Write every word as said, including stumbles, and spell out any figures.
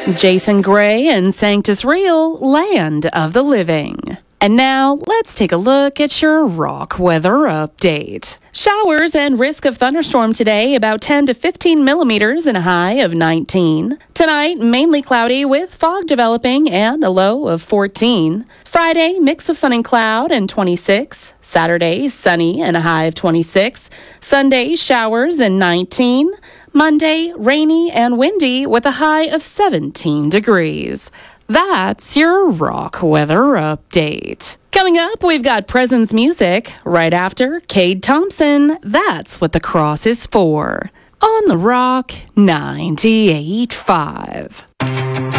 Jason Gray and Sanctus Real, Land of the Living. And now, let's take a look at your rock weather update. Showers and risk of thunderstorm today, about ten to fifteen millimeters and a high of nineteen. Tonight, mainly cloudy with fog developing and a low of fourteen. Friday, mix of sun and cloud and twenty-six. Saturday, sunny and a high of twenty-six. Sunday, showers and nineteen. Monday, rainy and windy with a high of seventeen degrees. That's your rock weather update. Coming up, we've got Presence Music right after Cade Thompson. That's what the cross is for. On the Rock ninety-eight point five.